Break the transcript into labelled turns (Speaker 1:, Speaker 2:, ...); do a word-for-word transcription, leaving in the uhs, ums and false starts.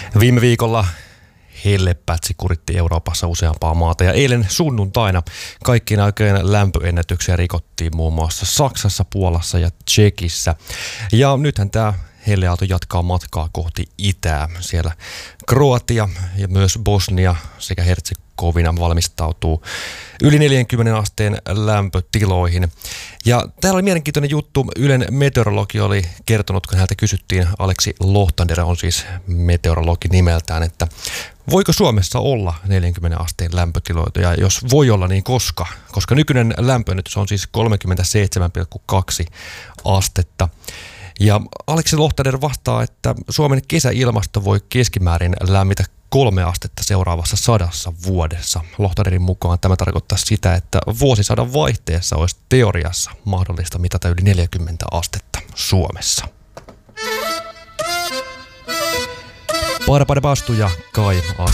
Speaker 1: Viime viikolla hellepätsi kuritti Euroopassa useampaa maata ja eilen sunnuntaina kaikkien aikojen lämpöennätyksiä rikottiin muun muassa Saksassa, Puolassa ja Tšekissä. Ja nythän tämä helleaalto jatkaa matkaa kohti itää. Siellä Kroatia ja myös Bosnia sekä Hertsegovina valmistautuu yli neljänkymmenen asteen lämpötiloihin. Ja täällä oli mielenkiintoinen juttu. Ylen meteorologi oli kertonut, kun häneltä kysyttiin, Aleksi Lohtander on siis meteorologi nimeltään, että voiko Suomessa olla neljänkymmenen asteen lämpötiloita ja jos voi olla, niin koska? Koska nykyinen lämpöennätys on siis kolmekymmentäseitsemän pilkku kaksi astetta. Ja Aleksi Lohtander vastaa, että Suomen kesäilmasto voi keskimäärin lämmitä kolme astetta seuraavassa sadassa vuodessa. Lohtanderin mukaan tämä tarkoittaa sitä, että vuosisadan vaihteessa olisi teoriassa mahdollista mitata yli neljäkymmentä astetta Suomessa. Para para bastu ja Kai As.